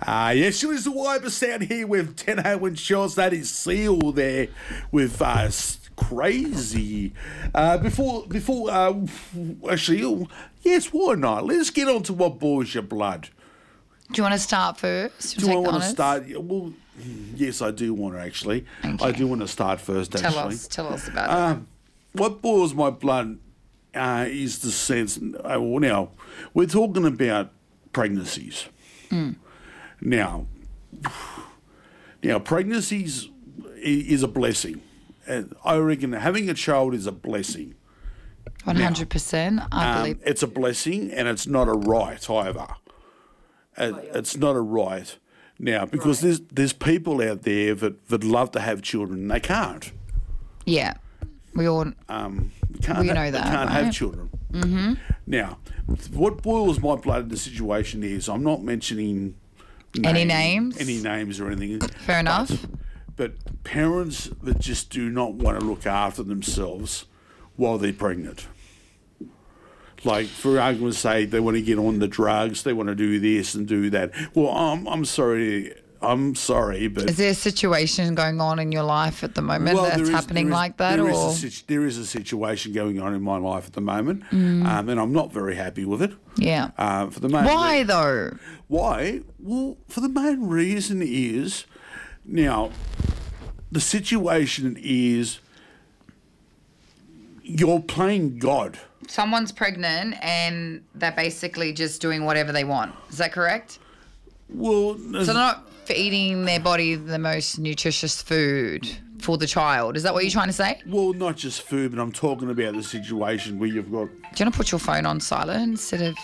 Yes, it was the Wiper Sound here with 10 Owen shots. That is Seal there with Crazy. Actually, yes, why not? Let's get on to what boils your blood. Do you want to start first? Do I want to start? Well, yes, I do want to actually. Okay. I do want to start first, actually. Tell us about it. What boils my blood is the sense. Now, we're talking about pregnancies. Now, pregnancies is a blessing. I reckon having a child is a blessing. 100%. I believe. It's a blessing, and it's not a right either. It's not a right. Now, because there's people out there that love to have children and they can't. Yeah. We all We know that, can't right? have children. Mm-hmm. Now, what boils my blood in the situation is I'm not mentioning Any names or anything. Fair enough. But parents that just do not want to look after themselves while they're pregnant. Like, for argument's sake, they want to get on the drugs, they want to do this and do that. Well, I'm sorry, but... Is there a situation going on in your life at the moment that's happening like that? There is a situation going on in my life at the moment, and I'm not very happy with it. Yeah. For the main Why, though? Why? Well, for the main reason is, now, the situation is you're playing God. Someone's pregnant and they're basically just doing whatever they want. Is that correct? Well, So they're not feeding their body the most nutritious food for the child. Is that what you're trying to say? well, not just food, but I'm talking about the situation where you've got... Do you want to put your phone on silent instead of...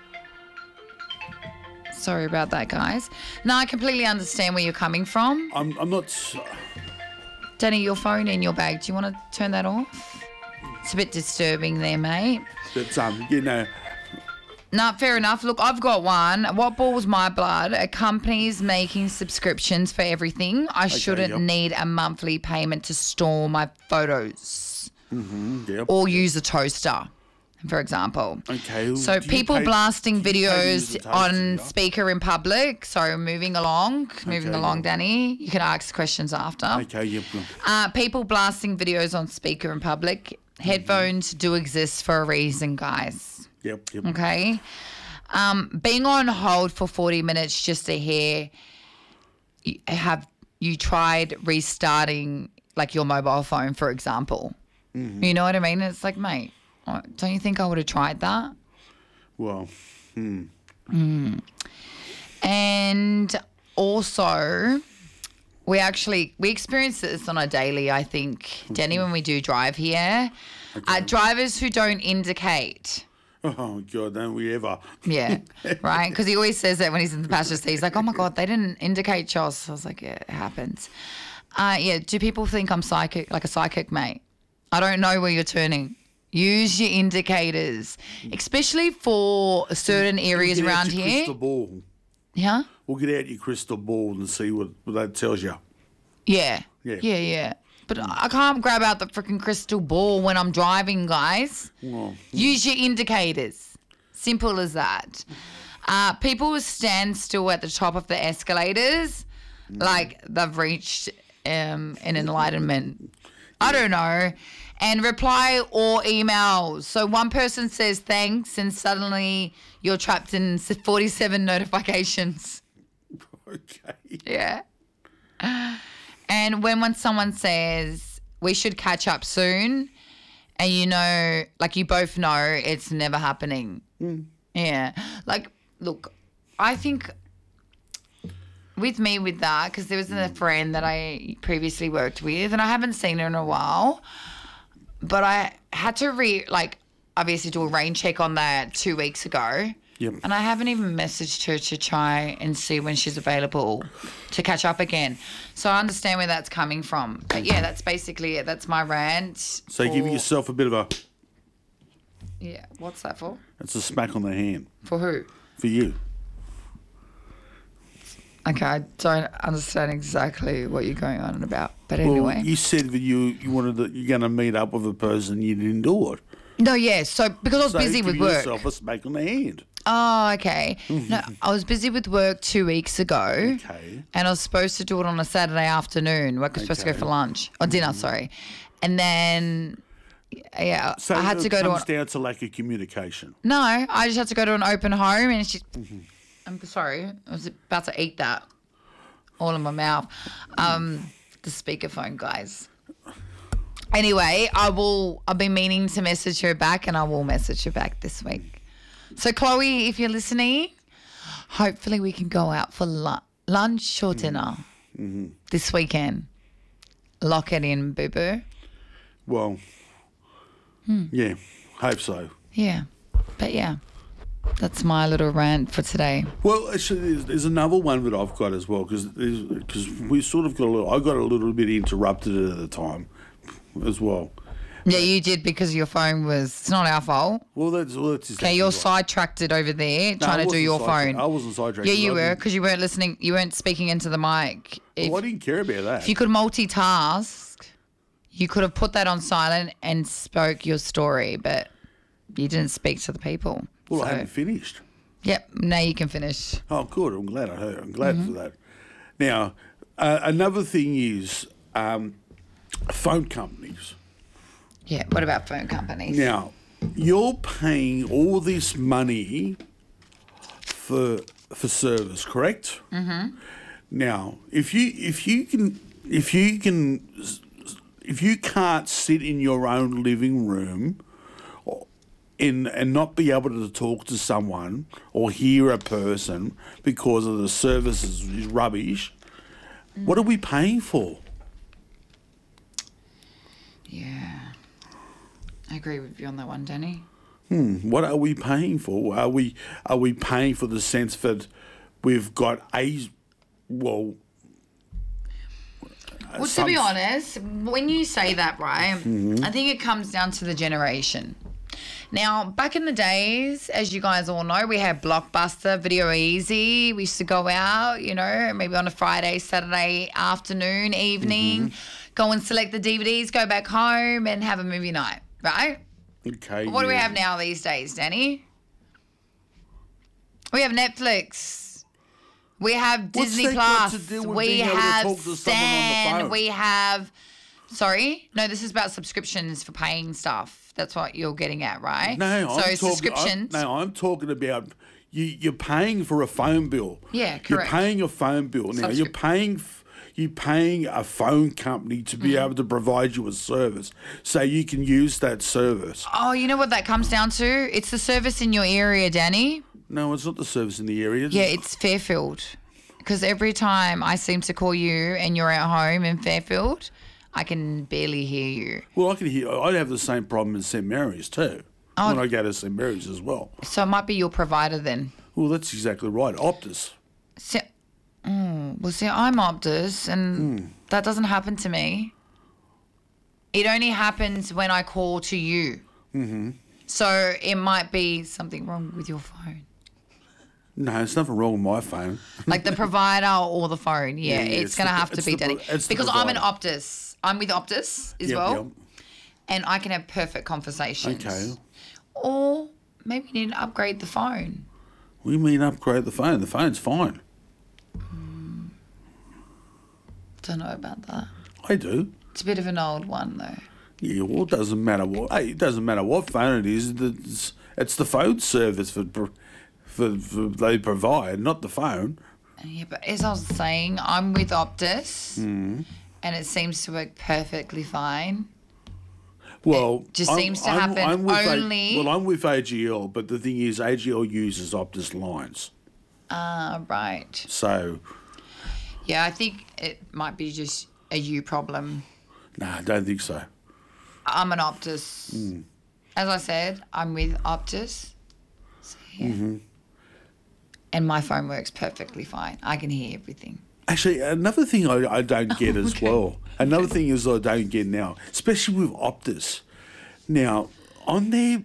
Sorry about that, guys. No, I completely understand where you're coming from. I'm not... Danny, your phone in your bag. Do you want to turn that off? It's a bit disturbing there, mate. But, No, fair enough. Look, I've got one. What boils my blood? A company's making subscriptions for everything. I shouldn't need a monthly payment to store my photos. Yep. Or use a toaster, for example. Okay. So people blasting videos on speaker in public. So moving along, Danny. You can ask questions after. Okay, yep. People blasting videos on speaker in public. Headphones do exist for a reason, guys. Yep. Okay. Being on hold for 40 minutes just to hear, have you tried restarting like your mobile phone, for example? Mm-hmm. You know what I mean? It's like, mate, don't you think I would have tried that? Well, And also, we experience this on a daily, I think, Denny, when we do drive here. Drivers who don't indicate. oh, God, don't we ever. Yeah, right? Because he always says that when he's in the passenger seat. He's like, oh, my God, they didn't indicate, Joss. I was like, yeah, it happens. Do people think I'm psychic, like a psychic, mate? I don't know where you're turning. Use your indicators, especially for certain areas around here. Crystal ball. Yeah? We'll get out your crystal ball and see what that tells you. Yeah. But I can't grab out the freaking crystal ball when I'm driving, guys. Well, Use your indicators. Simple as that. People stand still at the top of the escalators like they've reached an enlightenment. I don't know. And reply all emails. So one person says thanks and suddenly you're trapped in 47 notifications. okay. Yeah. And when someone says we should catch up soon, and you know, like you both know it's never happening. Yeah. Like, look, I think with that, because there was a friend that I previously worked with and I haven't seen her in a while, but I had to obviously do a rain check on that 2 weeks ago. Yep. And I haven't even messaged her to try and see when she's available to catch up again. So I understand where that's coming from. But yeah, that's basically it. That's my rant. So give yourself a bit of a... Yeah, what's that for? It's a smack on the hand. For who? For you. Okay, I don't understand exactly what you're going on about. But Well, anyway. you said that you're going to meet up with a person, you didn't do it. No, yeah. So because I was So busy give with work. yourself a smack on the hand. Oh, okay. No, I was busy with work 2 weeks ago. Okay. And I was supposed to do it on a Saturday afternoon. We're supposed to go Okay. for lunch or dinner, sorry. And then, yeah, So I had to go to comes down to lack of communication. No, I just had to go to an open home and I'm sorry, I was about to eat that all in my mouth. The speakerphone, guys. Anyway, I've been meaning to message her back and I will message her back this week. So Chloe, if you're listening, hopefully we can go out for lunch or dinner this weekend. Lock it in, boo-boo. Well, yeah, hope so. Yeah, but yeah, that's my little rant for today. Well, actually, there's another one that I've got as well because we sort of I got a little bit interrupted at the time as well. Yeah, you did because your phone it's not our fault. Well, that's exactly Okay, you're right. sidetracked it over there No, I trying to do wasn't your sidetracked. phone. I wasn't sidetracked. Yeah, you I were didn't- because you weren't listening. You weren't speaking into the mic. Well, I didn't care about that. If you could multitask, you could have put that on silent and spoke your story, but you didn't speak to the people. Well, I So, haven't finished. yep, now you can finish. Oh, good. I'm glad I heard. I'm glad Mm-hmm. for that. Now, another thing is phone companies. Yeah, what about phone companies? Now, you're paying all this money for service, correct? Mm-hmm. Now, if you can't sit in your own living room and not be able to talk to someone or hear a person because of the service is rubbish, what are we paying for? Yeah. I agree with you on that one, Danny. What are we paying for? Are we paying for the sense that we've got Well, to be honest, when you say that, right, I think it comes down to the generation. Now, back in the days, as you guys all know, we had Blockbuster, Video Easy. We used to go out, maybe on a Friday, Saturday afternoon, evening, go and select the DVDs, go back home and have a movie night, right? Okay. What do we yeah. have now these days, Danny? We have Netflix. We have What's Disney that got to Plus. do with We being able to have talk to someone on the Stan. phone? We have. Sorry, no. This is about subscriptions for paying stuff. That's what you're getting at, right? No, So I'm subscriptions. I'm talking about you're paying for a phone bill. Yeah, You're correct. paying a phone bill. Now you're paying a phone company to be able to provide you a service so you can use that service. Oh, you know what that comes down to? It's the service in your area, Danny. No, it's not the service in the area. Yeah, it's Fairfield. Because every time I seem to call you and you're at home in Fairfield, I can barely hear you. Well, I have the same problem in St Mary's too. Oh. When I go to St Mary's as well. So it might be your provider then. Well, that's exactly right. Optus. See, I'm Optus and that doesn't happen to me. It only happens when I call to you. Mm-hmm. So it might be something wrong with your phone. No, there's nothing wrong with my phone. Like the provider or the phone. Yeah, Yeah, it's going to have to be Danny. it's the Because I'm an provider. Optus. I'm with Optus as Yep, well. yep. And I can have perfect conversations. Okay. Or maybe you need to upgrade the phone. What do you mean upgrade the phone? The phone's fine. Don't know about that. I do. It's a bit of an old one though. Yeah, well, it doesn't matter what. Hey, it doesn't matter what phone it is. It's the phone service for they provide, not the phone. Yeah, but as I was saying, I'm with Optus, and it seems to work perfectly fine. Well, just seems to happen with only- I'm with AGL, but the thing is, AGL uses Optus lines. Right. So, Yeah, I think it might be just a you problem. no, I don't think so. I'm an Optus. As I said, I'm with Optus. So, yeah. And my phone works perfectly fine. I can hear everything. Actually, another thing I don't get as Okay. well. Another thing is I don't get now, especially with Optus. Now, on their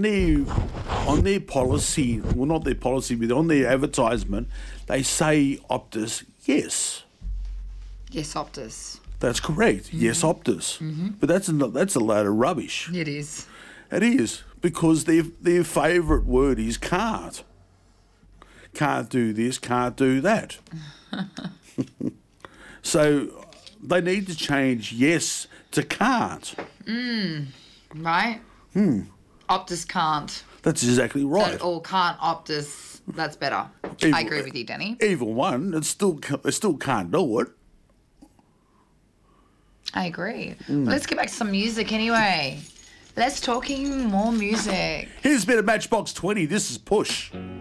policy, well, not their policy, but on their advertisement, they say Optus, yes. Yes, Optus. That's correct. Yes, Optus. But that's a load of rubbish. It is. It is, because their favourite word is can't. can't do this, can't do that. So they need to change yes to can't. Right? Optus can't. That's exactly right. Or can't Optus. That's better. Either- I agree with you, Danny. Either one, they still can't do it. I agree. Well, let's get back to some music anyway. Let's talking more music. Here's a bit of Matchbox 20. This is Push.